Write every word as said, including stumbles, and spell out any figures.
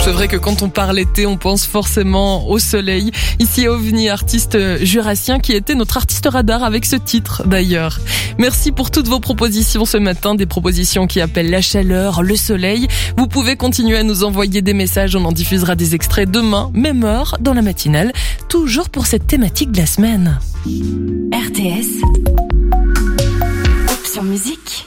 C'est vrai que quand on parle été, on pense forcément au soleil. Ici OVNI, artiste jurassien, qui était notre artiste radar avec ce titre d'ailleurs. Merci pour toutes vos propositions ce matin, des propositions qui appellent la chaleur, le soleil. Vous pouvez continuer à nous envoyer des messages, on en diffusera des extraits demain, même heure, dans la matinale, toujours pour cette thématique de la semaine. R T S, Option Musique.